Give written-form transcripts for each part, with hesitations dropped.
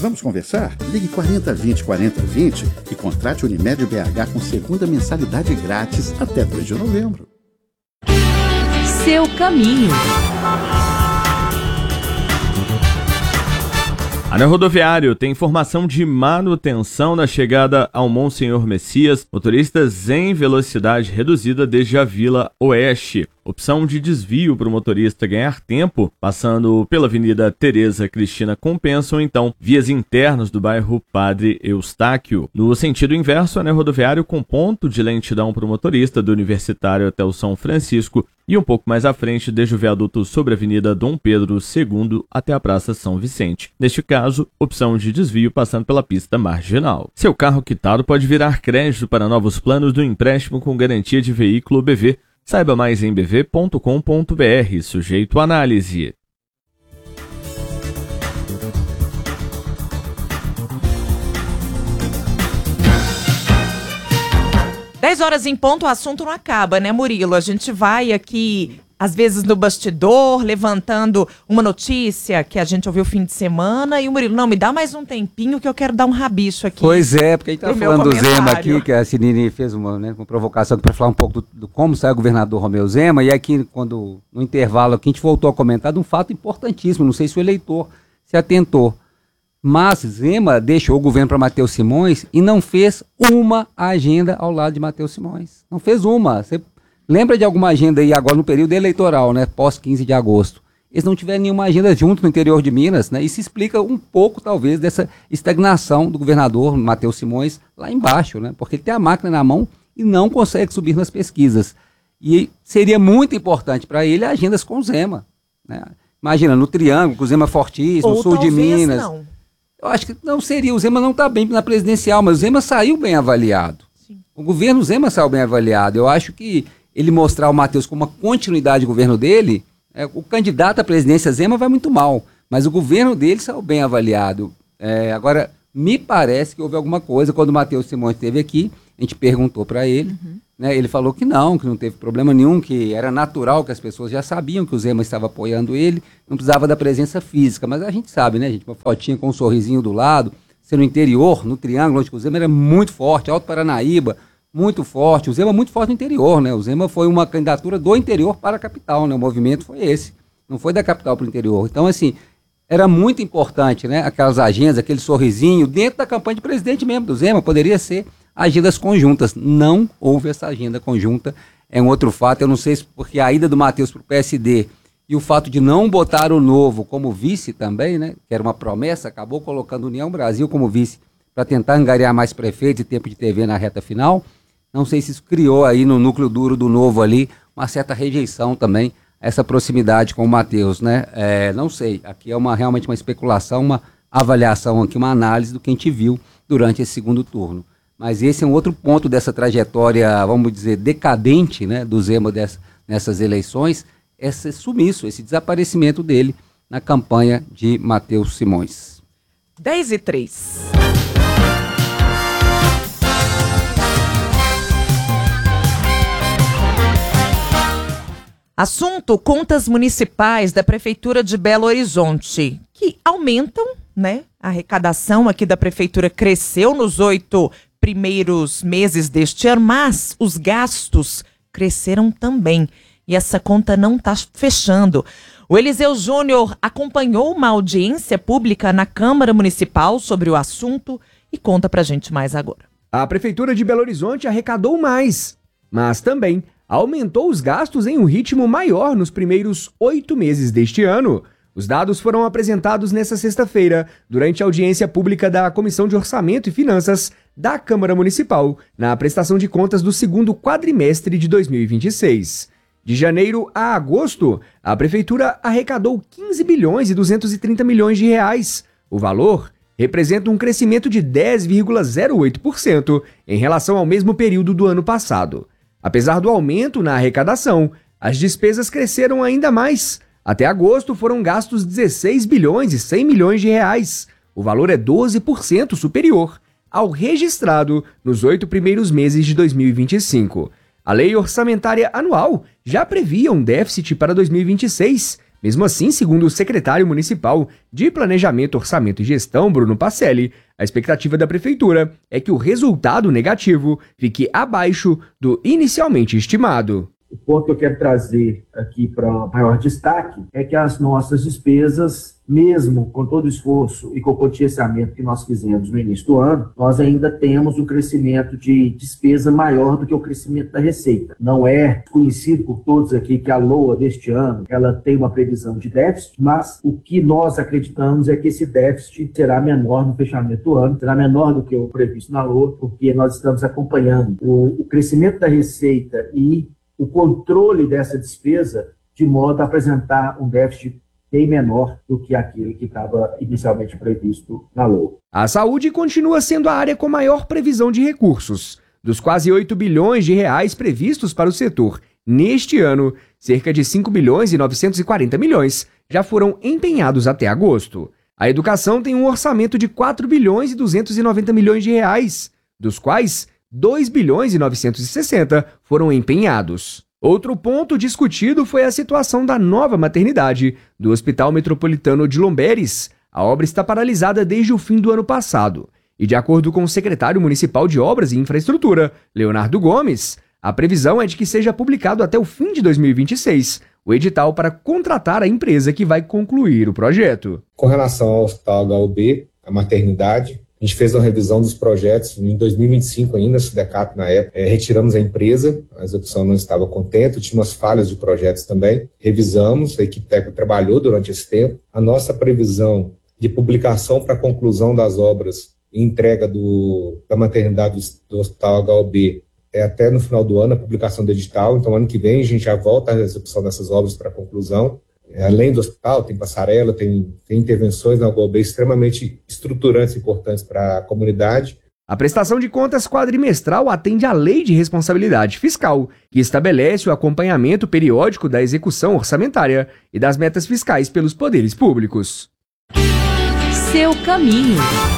Vamos conversar? Ligue 4020 4020 e contrate Unimed BH com segunda mensalidade grátis até 2 de novembro. Seu caminho. Anel Rodoviário tem informação de manutenção na chegada ao Monsenhor Messias, motoristas em velocidade reduzida desde a Vila Oeste. Opção de desvio para o motorista ganhar tempo, passando pela Avenida Tereza Cristina Compensa ou então vias internas do bairro Padre Eustáquio. No sentido inverso, anel rodoviário com ponto de lentidão para o motorista do Universitário até o São Francisco e um pouco mais à frente desde o viaduto sobre a Avenida Dom Pedro II até a Praça São Vicente. Neste caso, opção de desvio passando pela pista marginal. Seu carro quitado pode virar crédito para novos planos do empréstimo com garantia de veículo BV. Saiba mais em bv.com.br, sujeito à análise. Dez horas em ponto, o assunto não acaba, né, Murilo? A gente vai aqui, às vezes no bastidor, levantando uma notícia que a gente ouviu fim de semana e o Murilo, não, me dá mais um tempinho que eu quero dar um rabicho aqui. Pois é, porque a gente está falando do Zema aqui, que a Sinine fez uma provocação para falar um pouco do como sai o governador Romeu Zema, e aqui, quando no intervalo aqui, a gente voltou a comentar de um fato importantíssimo, não sei se o eleitor se atentou, mas Zema deixou o governo para Matheus Simões e não fez uma agenda ao lado de Matheus Simões. Não fez uma. Você lembra de alguma agenda aí agora no período eleitoral, né? Pós 15 de agosto. Eles não tiveram nenhuma agenda junto no interior de Minas, né? Isso explica um pouco, talvez, dessa estagnação do governador Matheus Simões lá embaixo, né? Porque ele tem a máquina na mão e não consegue subir nas pesquisas. E seria muito importante para ele agendas com o Zema, né? Imagina, no Triângulo, com o Zema fortíssimo, no sul de Minas. Não. Eu acho que não seria, o Zema não está bem na presidencial, mas o Zema saiu bem avaliado. Sim. O governo Zema saiu bem avaliado. Eu acho que ele mostrar o Matheus como uma continuidade do governo dele, o candidato à presidência Zema vai muito mal, mas o governo dele saiu bem avaliado. Agora, me parece que houve alguma coisa, quando o Matheus Simões esteve aqui, a gente perguntou para ele, né, ele falou que não teve problema nenhum, que era natural, que as pessoas já sabiam que o Zema estava apoiando ele, não precisava da presença física, mas a gente sabe, né, gente, uma fotinha com um sorrisinho do lado, ser no interior, no Triângulo, onde o Zema era muito forte, Alto Paranaíba, muito forte, o Zema muito forte no interior, né, o Zema foi uma candidatura do interior para a capital, né, o movimento foi esse, não foi da capital para o interior, então assim, era muito importante, né, aquelas agendas, aquele sorrisinho, dentro da campanha de presidente mesmo do Zema, poderia ser agendas conjuntas. Não houve essa agenda conjunta, é um outro fato, eu não sei se porque a ida do Matheus para o PSD e o fato de não botar o Novo como vice também, né, que era uma promessa, acabou colocando União Brasil como vice para tentar angariar mais prefeitos e tempo de TV na reta final, não sei se isso criou aí no núcleo duro do Novo ali uma certa rejeição também, essa proximidade com o Matheus, né, não sei, aqui é realmente uma especulação, uma avaliação aqui, uma análise do que a gente viu durante esse segundo turno. Mas esse é um outro ponto dessa trajetória, vamos dizer, decadente, né, do Zema nessas eleições, esse sumiço, esse desaparecimento dele na campanha de Matheus Simões. 10h03. Assunto: contas municipais da Prefeitura de Belo Horizonte, que aumentam, né? A arrecadação aqui da Prefeitura cresceu nos 8 primeiros meses deste ano, mas os gastos cresceram também. E essa conta não está fechando. O Eliseu Júnior acompanhou uma audiência pública na Câmara Municipal sobre o assunto e conta pra gente mais agora. A Prefeitura de Belo Horizonte arrecadou mais, mas também aumentou os gastos em um ritmo maior nos primeiros 8 meses deste ano. Os dados foram apresentados nesta sexta-feira, durante a audiência pública da Comissão de Orçamento e Finanças da Câmara Municipal, na prestação de contas do segundo quadrimestre de 2026. De janeiro a agosto, a Prefeitura arrecadou 15 bilhões e 230 milhões de reais. O valor representa um crescimento de 10,08% em relação ao mesmo período do ano passado. Apesar do aumento na arrecadação, as despesas cresceram ainda mais. Até agosto foram gastos 16 bilhões e 100 milhões de reais. O valor é 12% superior ao registrado nos 8 primeiros meses de 2025. A Lei Orçamentária Anual já previa um déficit para 2026, Mesmo assim, segundo o secretário municipal de Planejamento, Orçamento e Gestão, Bruno Pacelli, a expectativa da prefeitura é que o resultado negativo fique abaixo do inicialmente estimado. O ponto que eu quero trazer aqui para maior destaque é que as nossas despesas, mesmo com todo o esforço e com o potenciamento que nós fizemos no início do ano, nós ainda temos um crescimento de despesa maior do que o crescimento da receita. Não é conhecido por todos aqui que a LOA deste ano ela tem uma previsão de déficit, mas o que nós acreditamos é que esse déficit será menor no fechamento do ano, será menor do que o previsto na LOA, porque nós estamos acompanhando o crescimento da receita e o controle dessa despesa de modo a apresentar um déficit bem menor do que aquele que estava inicialmente previsto na LOA. A saúde continua sendo a área com maior previsão de recursos. Dos quase 8 bilhões de reais previstos para o setor neste ano, cerca de 5 bilhões e 940 milhões já foram empenhados até agosto. A educação tem um orçamento de 4 bilhões e 290 milhões de reais, dos quais 2 bilhões e 960 foram empenhados. Outro ponto discutido foi a situação da nova maternidade do Hospital Metropolitano de Lomberes. A obra está paralisada desde o fim do ano passado. E de acordo com o secretário municipal de Obras e Infraestrutura, Leonardo Gomes, a previsão é de que seja publicado até o fim de 2026 o edital para contratar a empresa que vai concluir o projeto. Com relação ao Hospital HUB, a maternidade, a gente fez uma revisão dos projetos em 2025 ainda, a SUDECAP na época, retiramos a empresa, a execução não estava contente, tinha umas falhas de projetos também, revisamos, a equipe técnica trabalhou durante esse tempo. A nossa previsão de publicação para conclusão das obras e entrega da maternidade do Hospital HUB é até no final do ano a publicação do edital, então ano que vem a gente já volta à execução dessas obras para conclusão. Além do hospital, tem passarela, tem intervenções na HUB extremamente estruturantes e importantes para a comunidade. A prestação de contas quadrimestral atende à Lei de Responsabilidade Fiscal, que estabelece o acompanhamento periódico da execução orçamentária e das metas fiscais pelos poderes públicos. Seu caminho.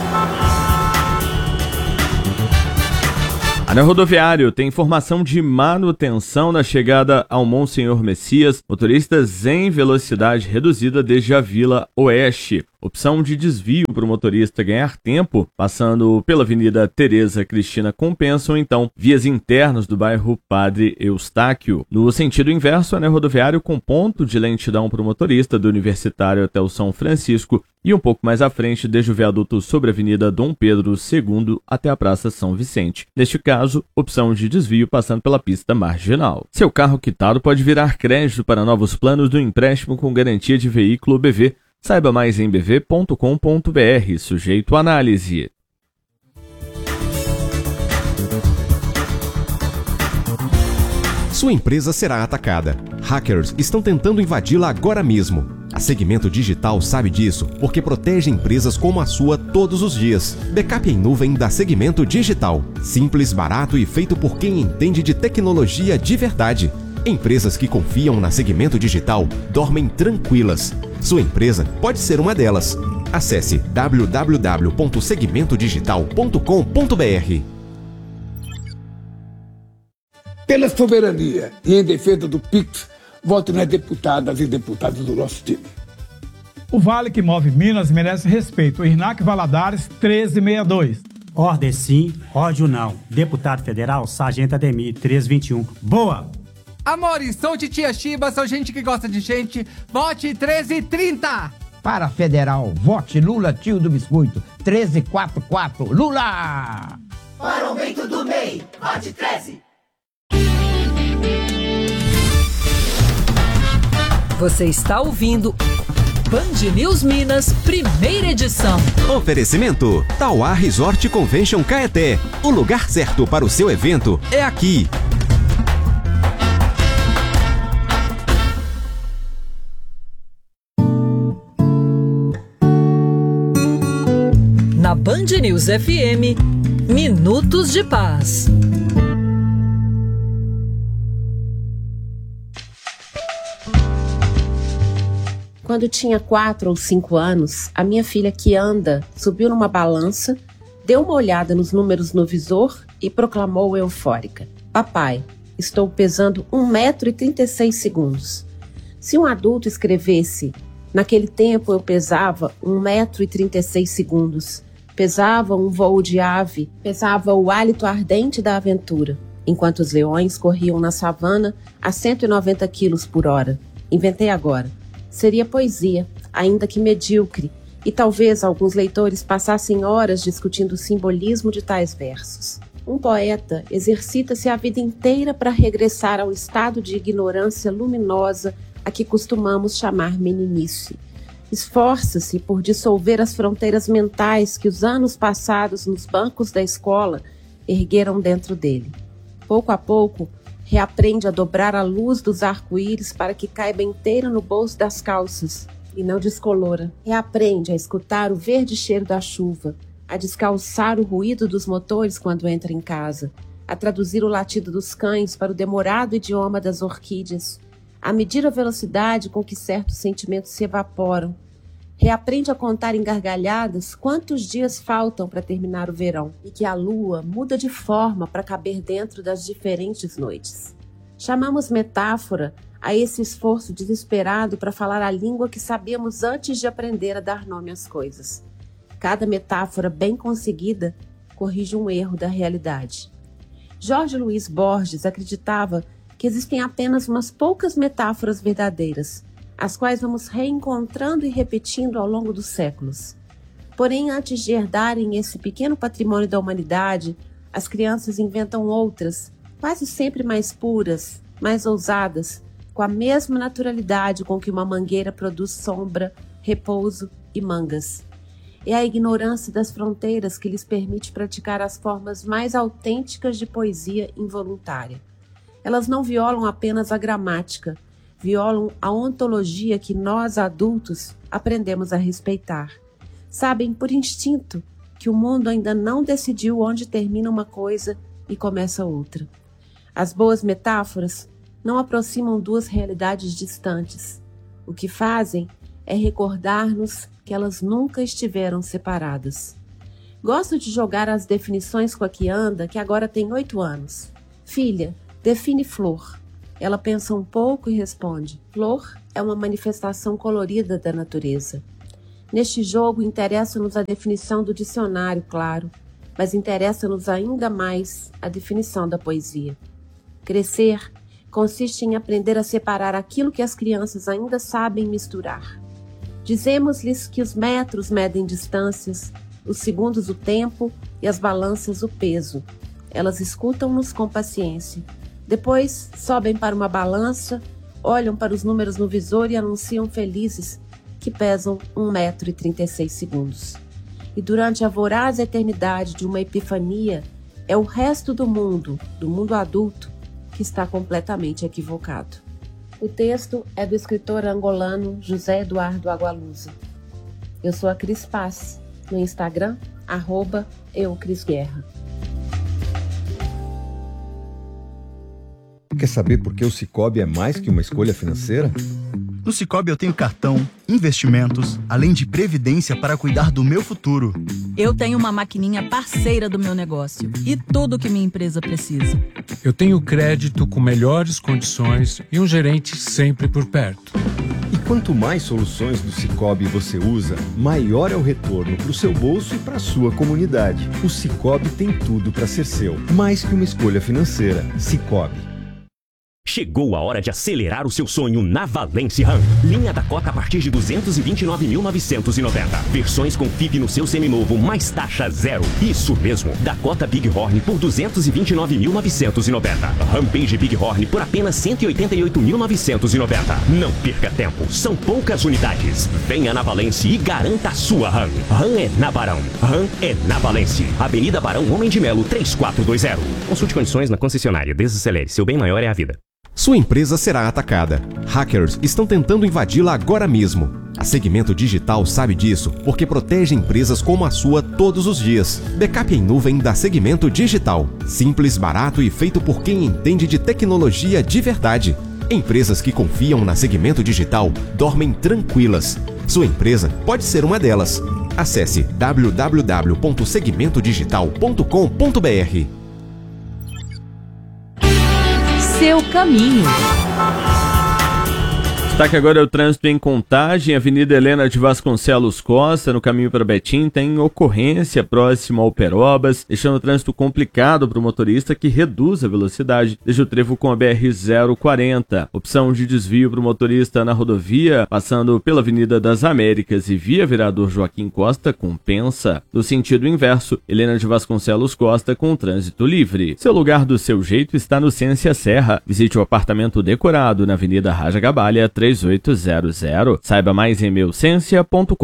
Anel Rodoviário tem informação de manutenção na chegada ao Monsenhor Messias, motoristas em velocidade reduzida desde a Vila Oeste. Opção de desvio para o motorista ganhar tempo, passando pela Avenida Tereza Cristina compensam, então, vias internas do bairro Padre Eustáquio. No sentido inverso, anel rodoviário com ponto de lentidão para o motorista do Universitário até o São Francisco e um pouco mais à frente, desde o viaduto sobre a Avenida Dom Pedro II até a Praça São Vicente. Neste caso, opção de desvio passando pela pista marginal. Seu carro quitado pode virar crédito para novos planos do empréstimo com garantia de veículo BV. Saiba mais em bv.com.br, sujeito à análise. Sua empresa será atacada. Hackers estão tentando invadi-la agora mesmo. A Segmento Digital sabe disso porque protege empresas como a sua todos os dias. Backup em nuvem da Segmento Digital. Simples, barato e feito por quem entende de tecnologia de verdade. Empresas que confiam na Segmento Digital dormem tranquilas. Sua empresa pode ser uma delas. Acesse www.segmentodigital.com.br. Pela soberania e em defesa do PIX, voto nas deputadas e deputados do nosso time. O Vale que move Minas merece respeito. Irnac Valadares, 1362. Ordem sim, ódio não. Deputado Federal, Sargento Ademir, 1321. Boa! Amores, sou titia Chiba, sou gente que gosta de gente. Vote 1330. Para Federal, vote Lula, tio do biscoito. 1344. Lula! Para o Bento do MEI, vote 13. Você está ouvindo Band News Minas, primeira edição. Oferecimento: Tauá Resort Convention Caeté. O lugar certo para o seu evento é aqui. Na Band News FM, Minutos de Paz. Quando tinha 4 ou 5 anos, a minha filha que anda subiu numa balança, deu uma olhada nos números no visor e proclamou eufórica: Papai, estou pesando 1,36 m. Se um adulto escrevesse: naquele tempo eu pesava 1,36 m, pesava um voo de ave, pesava o hálito ardente da aventura, enquanto os leões corriam na savana a 190 km por hora. Inventei agora. Seria poesia, ainda que medíocre, e talvez alguns leitores passassem horas discutindo o simbolismo de tais versos. Um poeta exercita-se a vida inteira para regressar ao estado de ignorância luminosa a que costumamos chamar meninice. Esforça-se por dissolver as fronteiras mentais que os anos passados nos bancos da escola ergueram dentro dele. Pouco a pouco, reaprende a dobrar a luz dos arco-íris para que caiba inteira no bolso das calças e não descolora. Reaprende a escutar o verde cheiro da chuva, a descalçar o ruído dos motores quando entra em casa, a traduzir o latido dos cães para o demorado idioma das orquídeas, a medir a velocidade com que certos sentimentos se evaporam. Reaprende a contar em gargalhadas quantos dias faltam para terminar o verão e que a lua muda de forma para caber dentro das diferentes noites. Chamamos metáfora a esse esforço desesperado para falar a língua que sabíamos antes de aprender a dar nome às coisas. Cada metáfora bem conseguida corrige um erro da realidade. Jorge Luiz Borges acreditava que existem apenas umas poucas metáforas verdadeiras, as quais vamos reencontrando e repetindo ao longo dos séculos. Porém, antes de herdarem esse pequeno patrimônio da humanidade, as crianças inventam outras, quase sempre mais puras, mais ousadas, com a mesma naturalidade com que uma mangueira produz sombra, repouso e mangas. É a ignorância das fronteiras que lhes permite praticar as formas mais autênticas de poesia involuntária. Elas não violam apenas a gramática, violam a ontologia que nós, adultos, aprendemos a respeitar. Sabem por instinto que o mundo ainda não decidiu onde termina uma coisa e começa outra. As boas metáforas não aproximam duas realidades distantes. O que fazem é recordar-nos que elas nunca estiveram separadas. Gosto de jogar as definições com a Kianda, que agora tem 8 anos. Filha, define flor. Ela pensa um pouco e responde: flor é uma manifestação colorida da natureza. Neste jogo interessa-nos a definição do dicionário, claro, mas interessa-nos ainda mais a definição da poesia. Crescer consiste em aprender a separar aquilo que as crianças ainda sabem misturar. Dizemos-lhes que os metros medem distâncias, os segundos o tempo e as balanças o peso. Elas escutam-nos com paciência. Depois sobem para uma balança, olham para os números no visor e anunciam felizes que pesam 1,36 m. E durante a voraz eternidade de uma epifania, é o resto do mundo adulto, que está completamente equivocado. O texto é do escritor angolano José Eduardo Agualusa. Eu sou a Cris Paz, no Instagram, @eucrisguerra. Quer saber por que o Sicoob é mais que uma escolha financeira? No Sicoob eu tenho cartão, investimentos, além de previdência para cuidar do meu futuro. Eu tenho uma maquininha parceira do meu negócio e tudo que minha empresa precisa. Eu tenho crédito com melhores condições e um gerente sempre por perto. E quanto mais soluções do Sicoob você usa, maior é o retorno para o seu bolso e para a sua comunidade. O Sicoob tem tudo para ser seu, mais que uma escolha financeira. Sicoob. Chegou a hora de acelerar o seu sonho na Valence Ram. Linha Dakota a partir de 229.990. Versões com FIP no seu seminovo, mais taxa zero. Isso mesmo, Dakota Bighorn por 229.990. Rampage Bighorn por apenas 188.990. Não perca tempo, são poucas unidades. Venha na Valence e garanta a sua Ram. Ram é na Barão. Ram é na Valence. Avenida Barão Homem de Melo 3420. Consulte condições na concessionária. Desacelere, seu bem maior é a vida. Sua empresa será atacada. Hackers estão tentando invadi-la agora mesmo. A Segmento Digital sabe disso porque protege empresas como a sua todos os dias. Backup em nuvem da Segmento Digital. Simples, barato e feito por quem entende de tecnologia de verdade. Empresas que confiam na Segmento Digital dormem tranquilas. Sua empresa pode ser uma delas. Acesse www.segmentodigital.com.br. Seu caminho. Destaque agora é o trânsito em Contagem, Avenida Helena de Vasconcelos Costa, no caminho para Betim, tem ocorrência próxima ao Perobas, deixando o trânsito complicado para o motorista que reduz a velocidade desde o trevo com a BR-040. Opção de desvio para o motorista na rodovia, passando pela Avenida das Américas e via Vereador Joaquim Costa, compensa. No sentido inverso, Helena de Vasconcelos Costa com trânsito livre. Seu lugar do seu jeito está no Ciência Serra. Visite o apartamento decorado na Avenida Raja Gabalha, 3800. Saiba mais em meuciência.com.br.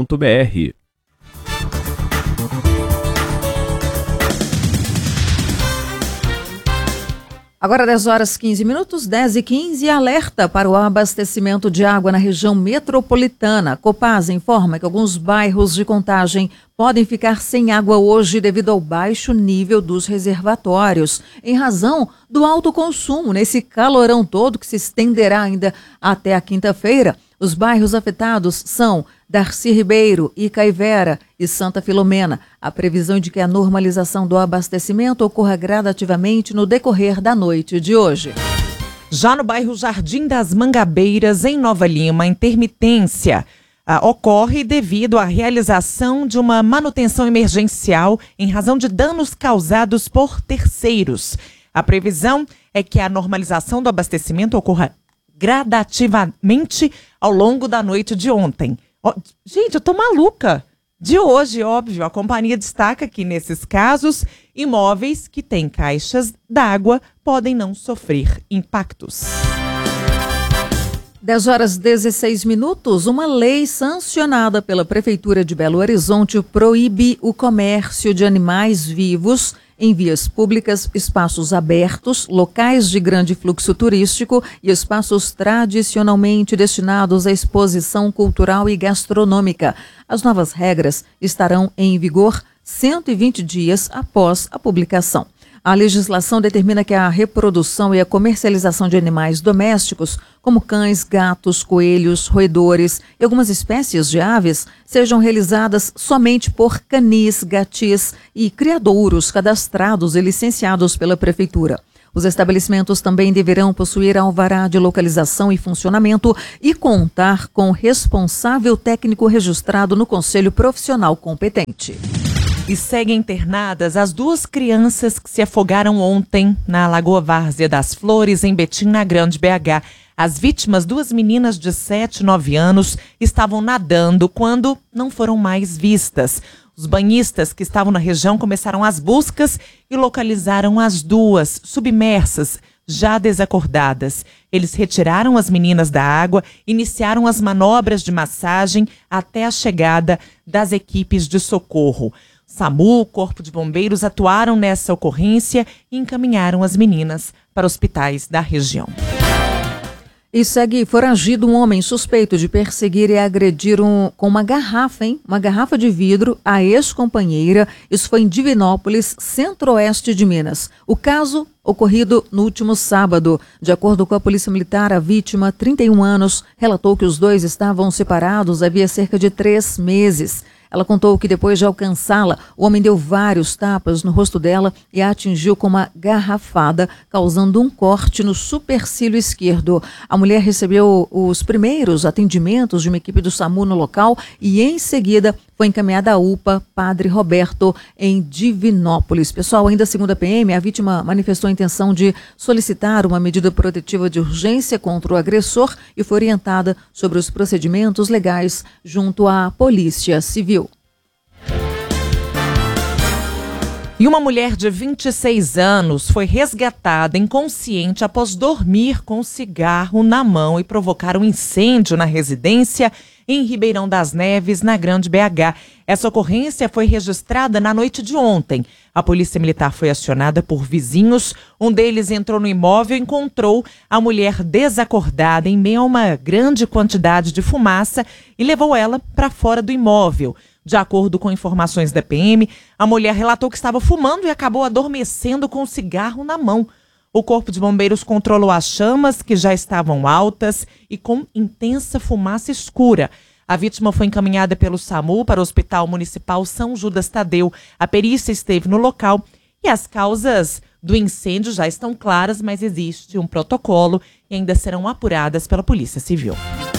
Agora 10 horas 15 minutos, 10h15, alerta para o abastecimento de água na região metropolitana. A Copasa informa que alguns bairros de Contagem podem ficar sem água hoje devido ao baixo nível dos reservatórios, em razão do alto consumo nesse calorão todo que se estenderá ainda até a quinta-feira. Os bairros afetados são Darcy Ribeiro, Icaivera e Santa Filomena. A previsão é de que a normalização do abastecimento ocorra gradativamente no decorrer da noite de hoje. Já no bairro Jardim das Mangabeiras, em Nova Lima, a intermitência ocorre devido à realização de uma manutenção emergencial em razão de danos causados por terceiros. A previsão é que a normalização do abastecimento ocorra gradativamente ao longo da noite de ontem. Gente, eu tô maluca. De hoje, óbvio, a companhia destaca que, nesses casos, imóveis que têm caixas d'água podem não sofrer impactos. 10 horas 16 minutos, uma lei sancionada pela Prefeitura de Belo Horizonte proíbe o comércio de animais vivos em vias públicas, espaços abertos, locais de grande fluxo turístico e espaços tradicionalmente destinados à exposição cultural e gastronômica. As novas regras estarão em vigor 120 dias após a publicação. A legislação determina que a reprodução e a comercialização de animais domésticos, como cães, gatos, coelhos, roedores e algumas espécies de aves, sejam realizadas somente por canis, gatis e criadouros cadastrados e licenciados pela Prefeitura. Os estabelecimentos também deverão possuir alvará de localização e funcionamento e contar com responsável técnico registrado no Conselho Profissional competente. E seguem internadas as 2 crianças que se afogaram ontem na Lagoa Várzea das Flores, em Betim, na Grande BH. As vítimas, 2 meninas de 7 e 9 anos, estavam nadando quando não foram mais vistas. Os banhistas que estavam na região começaram as buscas e localizaram as 2 submersas, já desacordadas. Eles retiraram as meninas da água, iniciaram as manobras de massagem até a chegada das equipes de socorro. SAMU, Corpo de Bombeiros atuaram nessa ocorrência e encaminharam as meninas para hospitais da região. E segue foragido um homem suspeito de perseguir e agredir com uma garrafa, uma garrafa de vidro, a ex-companheira. Isso foi em Divinópolis, centro-oeste de Minas. O caso ocorrido no último sábado. De acordo com a Polícia Militar, a vítima, 31 anos, relatou que os dois estavam separados havia cerca de 3 meses. Ela contou que depois de alcançá-la, o homem deu vários tapas no rosto dela e a atingiu com uma garrafada, causando um corte no supercílio esquerdo. A mulher recebeu os primeiros atendimentos de uma equipe do SAMU no local e, em seguida, foi encaminhada à UPA Padre Roberto, em Divinópolis. Pessoal, ainda segundo a PM, a vítima manifestou a intenção de solicitar uma medida protetiva de urgência contra o agressor e foi orientada sobre os procedimentos legais junto à Polícia Civil. E uma mulher de 26 anos foi resgatada inconsciente após dormir com cigarro na mão e provocar um incêndio na residência em Ribeirão das Neves, na Grande BH. Essa ocorrência foi registrada na noite de ontem. A Polícia Militar foi acionada por vizinhos. Um deles entrou no imóvel e encontrou a mulher desacordada em meio a uma grande quantidade de fumaça e levou ela para fora do imóvel. De acordo com informações da PM, a mulher relatou que estava fumando e acabou adormecendo com o cigarro na mão. O Corpo de Bombeiros controlou as chamas, que já estavam altas e com intensa fumaça escura. A vítima foi encaminhada pelo SAMU para o Hospital Municipal São Judas Tadeu. A perícia esteve no local e as causas do incêndio já estão claras, mas existe um protocolo que ainda serão apuradas pela Polícia Civil.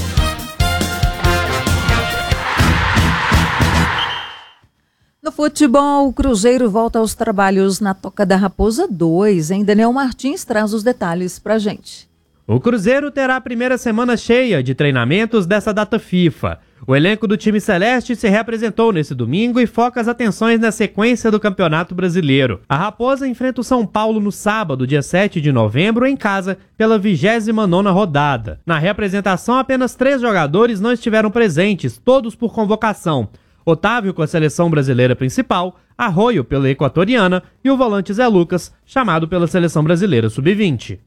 No futebol, o Cruzeiro volta aos trabalhos na Toca da Raposa 2. Hein? Daniel Martins traz os detalhes pra gente. O Cruzeiro terá a primeira semana cheia de treinamentos dessa data FIFA. O elenco do time celeste se reapresentou nesse domingo e foca as atenções na sequência do Campeonato Brasileiro. A Raposa enfrenta o São Paulo no sábado, dia 7 de novembro, em casa, pela 29ª rodada. Na reapresentação, apenas 3 jogadores não estiveram presentes, todos por convocação. Otávio com a seleção brasileira principal, Arroio pela equatoriana e o volante Zé Lucas, chamado pela seleção brasileira sub-20.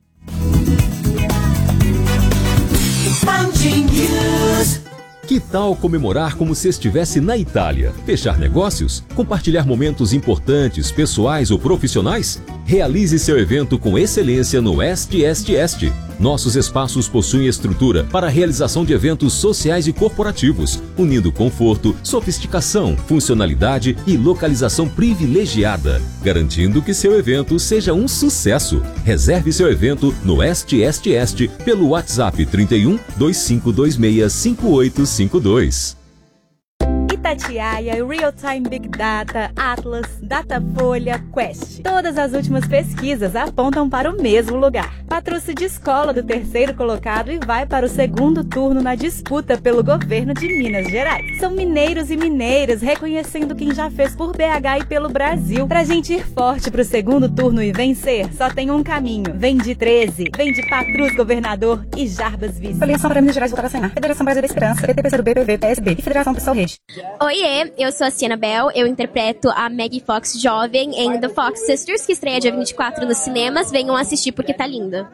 Que tal comemorar como se estivesse na Itália? Fechar negócios? Compartilhar momentos importantes, pessoais ou profissionais? Realize seu evento com excelência no Est. Nossos espaços possuem estrutura para a realização de eventos sociais e corporativos, unindo conforto, sofisticação, funcionalidade e localização privilegiada, garantindo que seu evento seja um sucesso. Reserve seu evento no Est pelo WhatsApp 31 2526 5852. Itatiaia, Real Time Big Data, Atlas, Datafolha, Quest. Todas as últimas pesquisas apontam para o mesmo lugar. Patrício de escola do 3º colocado e vai para o 2º turno na disputa pelo governo de Minas Gerais. São mineiros e mineiras reconhecendo quem já fez por BH e pelo Brasil. Pra gente ir forte pro 2º turno e vencer, só tem um caminho. Vem de 13, vem de Patrus governador e Jarbas vice. Filiação para Minas Gerais voltar a Senar. Federação Brasil da Esperança, PT, PCdoB, PV, PSB e Federação Pessoal Reis. Oiê, eu sou a Sienna Bell, eu interpreto a Maggie Fox jovem em The Fox Sisters, que estreia dia 24 nos cinemas. Venham assistir porque tá linda.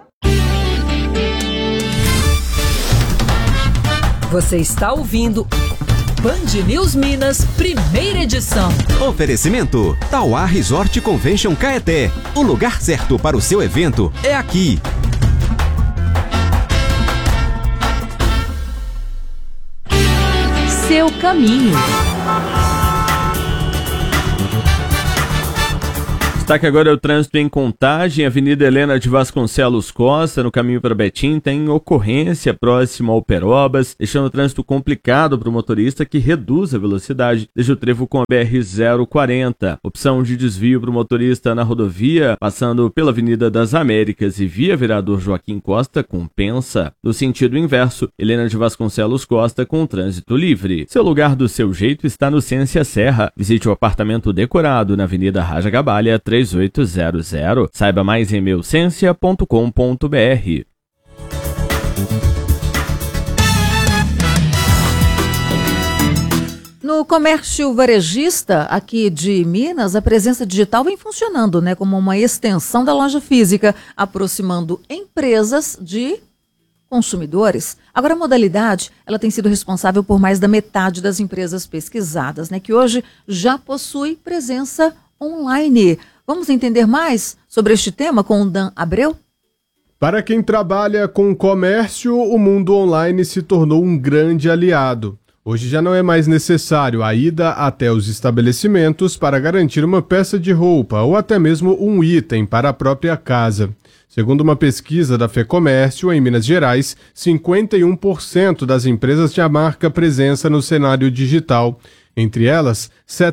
Você está ouvindo Band News Minas, primeira edição. Oferecimento Tauá Resort Convention Caeté. O lugar certo para o seu evento é aqui. Seu caminho. Destaque agora é o trânsito em Contagem. Avenida Helena de Vasconcelos Costa, no caminho para Betim, tem ocorrência próxima ao Perobas, deixando o trânsito complicado para o motorista que reduz a velocidade desde o trevo com a BR-040. Opção de desvio para o motorista na rodovia, passando pela Avenida das Américas e via Vereador Joaquim Costa, compensa. No sentido inverso, Helena de Vasconcelos Costa com trânsito livre. Seu lugar do seu jeito está no Ciência Serra. Visite o apartamento decorado na Avenida Raja Gabalha, 3800. Saiba mais em meuciência.com.br. No comércio varejista aqui de Minas, a presença digital vem funcionando, né, como uma extensão da loja física, aproximando empresas de consumidores. Agora, a modalidade, ela tem sido responsável por mais da metade das empresas pesquisadas, né, que hoje já possui presença online. Vamos entender mais sobre este tema com o Dan Abreu? Para quem trabalha com comércio, o mundo online se tornou um grande aliado. Hoje já não é mais necessário a ida até os estabelecimentos para garantir uma peça de roupa ou até mesmo um item para a própria casa. Segundo uma pesquisa da FEComércio, em Minas Gerais, 51% das empresas já marca presença no cenário digital. Entre elas,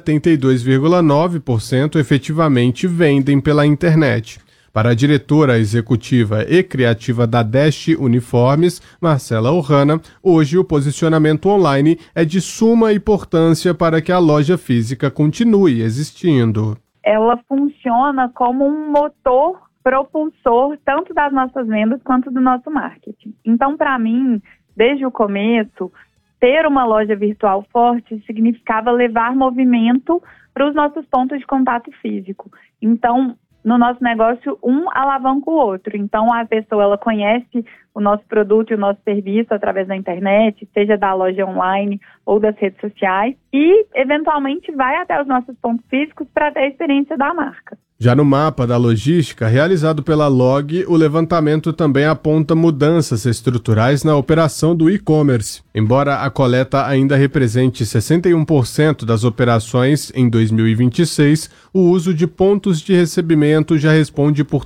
72,9% efetivamente vendem pela internet. Para a diretora executiva e criativa da Dash Uniformes, Marcela Ohana, hoje o posicionamento online é de suma importância para que a loja física continue existindo. Ela funciona como um motor propulsor tanto das nossas vendas quanto do nosso marketing. Então, para mim, desde o começo, ter uma loja virtual forte significava levar movimento para os nossos pontos de contato físico. Então, no nosso negócio, um alavanca o outro. Então, a pessoa ela conhece o nosso produto e o nosso serviço através da internet, seja da loja online ou das redes sociais, e, eventualmente, vai até os nossos pontos físicos para ter a experiência da marca. Já no mapa da logística, realizado pela Log, o levantamento também aponta mudanças estruturais na operação do e-commerce. Embora a coleta ainda represente 61% das operações em 2026, o uso de pontos de recebimento já responde por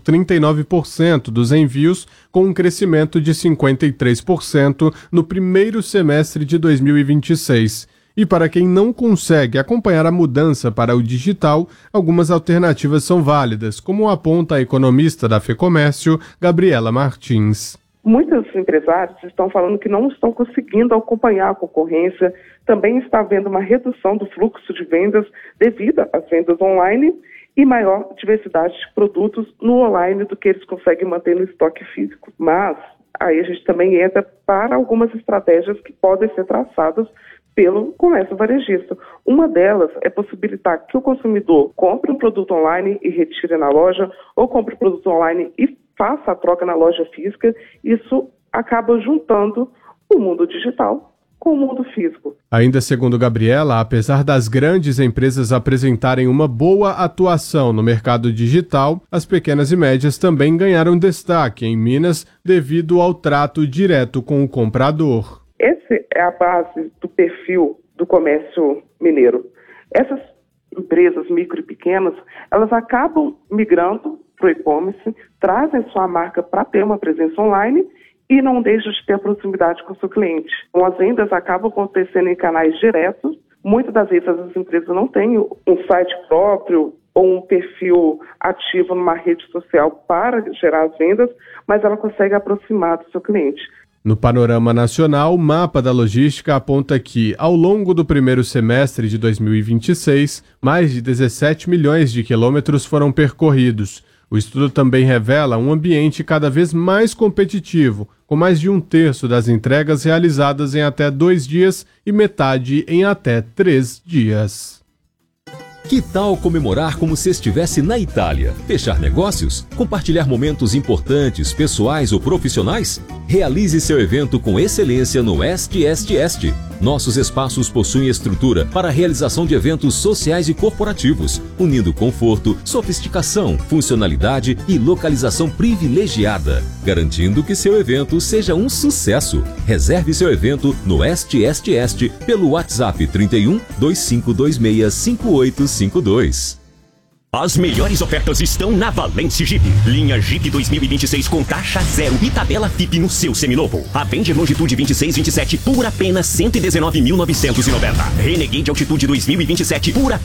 39% dos envios, com um crescimento de 53% no primeiro semestre de 2026. E para quem não consegue acompanhar a mudança para o digital, algumas alternativas são válidas, como aponta a economista da FEComércio, Gabriela Martins. Muitos empresários estão falando que não estão conseguindo acompanhar a concorrência, também está havendo uma redução do fluxo de vendas devido às vendas online e maior diversidade de produtos no online do que eles conseguem manter no estoque físico. Mas aí a gente também entra para algumas estratégias que podem ser traçadas pelo comércio varejista. Uma delas é possibilitar que o consumidor compre um produto online e retire na loja, ou compre o produto online e faça a troca na loja física. Isso acaba juntando o mundo digital com o mundo físico. Ainda segundo Gabriela, apesar das grandes empresas apresentarem uma boa atuação no mercado digital, as pequenas e médias também ganharam destaque em Minas devido ao trato direto com o comprador. Essa é a base do perfil do comércio mineiro. Essas empresas micro e pequenas, elas acabam migrando para o e-commerce, trazem sua marca para ter uma presença online e não deixam de ter proximidade com o seu cliente. Então, as vendas acabam acontecendo em canais diretos. Muitas das vezes as empresas não têm um site próprio ou um perfil ativo numa rede social para gerar as vendas, mas ela consegue aproximar do seu cliente. No panorama nacional, o mapa da logística aponta que, ao longo do primeiro semestre de 2026, mais de 17 milhões de quilômetros foram percorridos. O estudo também revela um ambiente cada vez mais competitivo, com mais de 1/3 das entregas realizadas em até 2 dias e metade em até 3 dias. Que tal comemorar como se estivesse na Itália? Fechar negócios? Compartilhar momentos importantes, pessoais ou profissionais? Realize seu evento com excelência no Est. Nossos espaços possuem estrutura para a realização de eventos sociais e corporativos, unindo conforto, sofisticação, funcionalidade e localização privilegiada, garantindo que seu evento seja um sucesso. Reserve seu evento no Est pelo WhatsApp 31 2526 5852. As melhores ofertas estão na Valence Jeep. Linha Jeep 2026 com taxa zero e tabela FIP no seu seminovo. Avenger Longitude 26/27 por apenas R$ 119.990. Renegade Altitude 2027 por